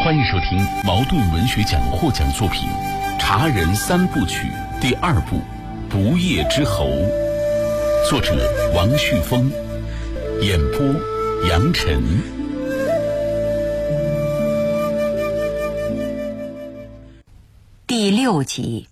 欢迎收听茅盾文学奖获奖作品《茶人三部曲》第2部《不夜之侯》，作者王旭峰，演播杨晨。 第6集。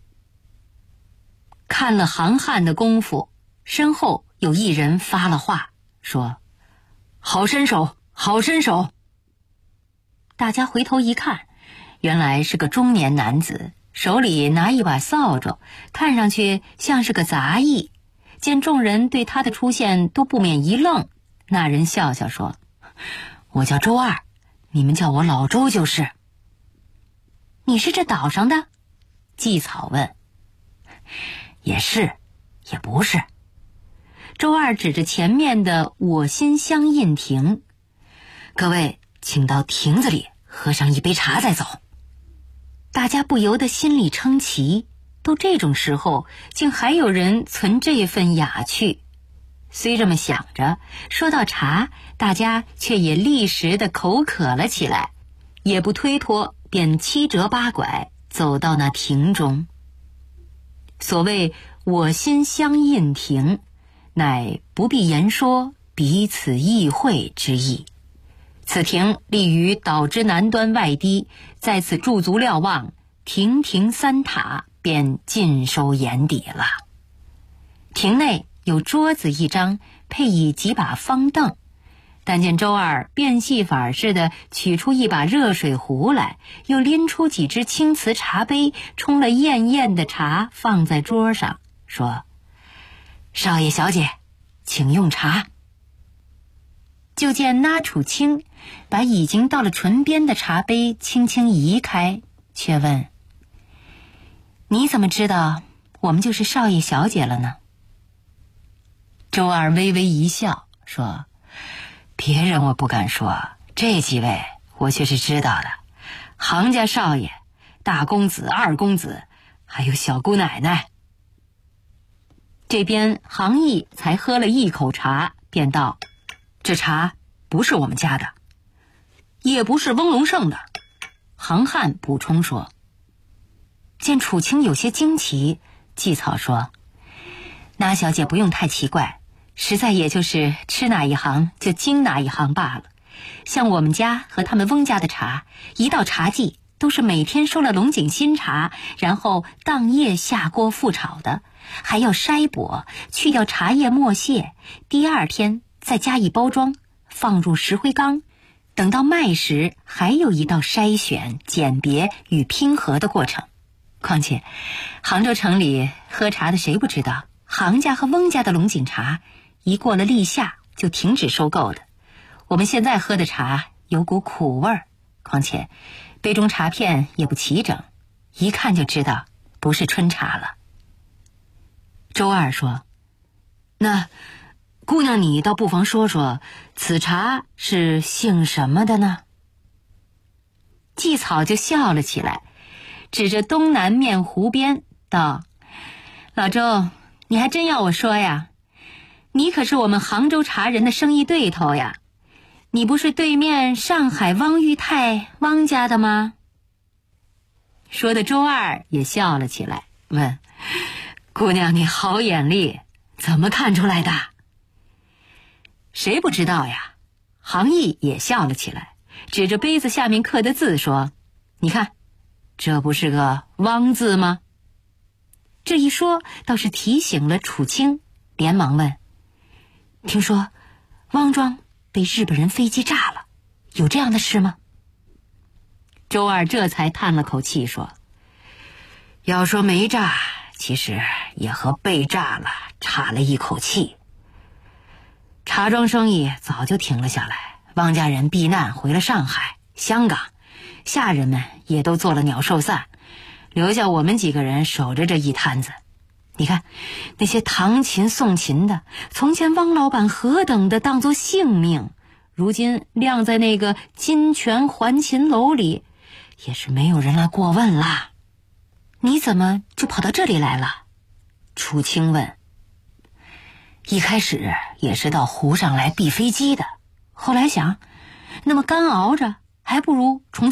看了杭汉的功夫，身后有一人发了话，说：“好身手，好身手。”大家回头一看，原来是个中年男子，手里拿一把扫帚，看上去像是个杂役。见众人对他的出现都不免一愣，那人笑笑说：“我叫周二，你们叫我老周就是。”“你是这岛上的？”季草问。“也是，也不是。”周二指着前面的我心相印亭：“各位请到亭子里喝上一杯茶再走。”大家不由得心里称奇，都这种时候竟还有人存这份雅趣。虽这么想着，说到茶，大家却也立时的口渴了起来，也不推脱，便七折八拐走到那亭中。所谓我心相印亭，乃不必言说，彼此意会之意。此亭立于岛之南端外堤，在此驻足瞭望，亭亭3塔便尽收眼底了。亭内有桌子一张，配以几把方凳。但见周二变戏法似的取出一把热水壶来，又拎出几只青瓷茶杯，冲了艳艳的茶放在桌上，说：“少爷小姐，请用茶。”就见那楚清把已经到了唇边的茶杯轻轻移开，却问：“你怎么知道我们就是少爷小姐了呢？”周二微微一笑，说：“别人我不敢说，这几位我却是知道的。杭家少爷、大公子、二公子，还有小姑奶奶。”这边杭义才喝了一口茶，便道：“这茶不是我们家的，也不是翁龙胜的。”杭汉补充说。见楚清有些惊奇，季草说：“那小姐不用太奇怪，实在也就是吃哪一行就精哪一行罢了。像我们家和他们翁家的茶，一到茶季都是每天收了龙井新茶，然后当夜下锅复炒的，还要筛薄，去掉茶叶末屑，第2天再加以包装，放入石灰缸，等到卖时还有一道筛选、鉴别与拼合的过程。况且杭州城里喝茶的谁不知道，杭家和翁家的龙井茶一过了立夏就停止收购的。我们现在喝的茶有股苦味儿，况且杯中茶片也不齐整，一看就知道不是春茶了。”周二说：“那姑娘你倒不妨说说，此茶是姓什么的呢？”季草就笑了起来，指着东南面湖边道：“老周，你还真要我说呀？你可是我们杭州茶人的生意对头呀，你不是对面上海汪裕泰汪家的吗？”说的周二也笑了起来，问：“姑娘你好眼力，怎么看出来的？”谁不知道呀？杭义也笑了起来，指着杯子下面刻的字说：“你看，这不是个汪字吗？”这一说倒是提醒了楚清，连忙问：“听说汪庄被日本人飞机炸了，有这样的事吗？”周二这才叹了口气说：“要说没炸，其实也和被炸了差了一口气。茶庄生意早就停了下来，汪家人避难回了上海、香港，下人们也都做了鸟兽散，留下我们几个人守着这一摊子。你看那些唐琴宋琴的，从前汪老板何等的当作性命，如今晾在那个金泉环琴楼里，也是没有人来过问啦。你怎么就跑到这里来了？”楚清问。一开始也是到湖上来避飞机的，后来想，那么干熬着，还不如重